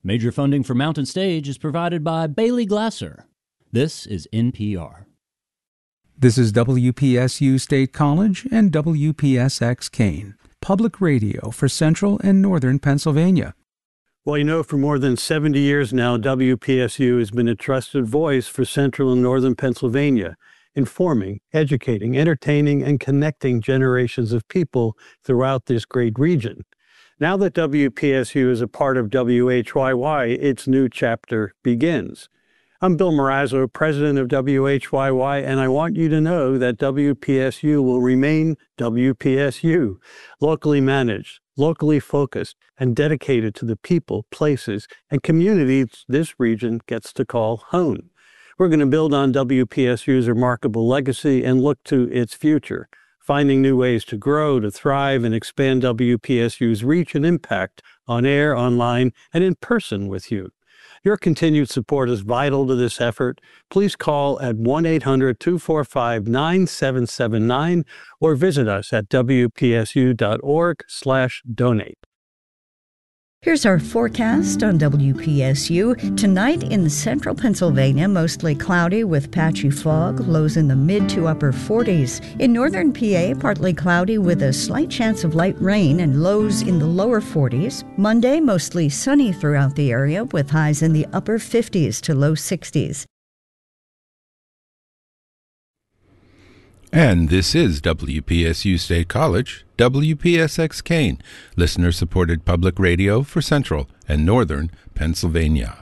Major funding for Mountain Stage is provided by Bailey Glasser. This is NPR. This is WPSU State College and WPSX Kane, public radio for Central and Northern Pennsylvania. Well, you know, for more than 70 years now, WPSU has been a trusted voice for Central and Northern Pennsylvania, informing, educating, entertaining, and connecting generations of people throughout this great region. Now that WPSU is a part of WHYY, its new chapter begins. I'm Bill Morazzo, president of WHYY, and I want you to know that WPSU will remain WPSU, locally managed, locally focused, and dedicated to the people, places, and communities this region gets to call home. We're going to build on WPSU's remarkable legacy and look to its future, finding new ways to grow, to thrive, and expand WPSU's reach and impact on air, online, and in person with you. Your continued support is vital to this effort. Please call at 1-800-245-9779 or visit us at wpsu.org/donate. Here's our forecast on WPSU. Tonight in central Pennsylvania, mostly cloudy with patchy fog, lows in the mid to upper 40s. In northern PA, partly cloudy with a slight chance of light rain and lows in the lower 40s. Monday, mostly sunny throughout the area with highs in the upper 50s to low 60s. And this is WPSU State College, WPSX Kane, listener-supported public radio for Central and Northern Pennsylvania.